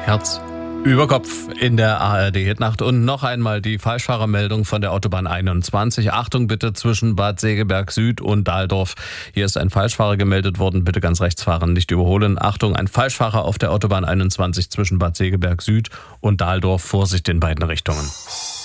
Herz über Kopf in der ARD-Hitnacht. Und noch einmal die Falschfahrermeldung von der Autobahn 21. Achtung bitte zwischen Bad Segeberg Süd und Dahldorf. Hier ist ein Falschfahrer gemeldet worden. Bitte ganz rechts fahren, nicht überholen. Achtung, ein Falschfahrer auf der Autobahn 21 zwischen Bad Segeberg Süd und Dahldorf. Vorsicht in beiden Richtungen.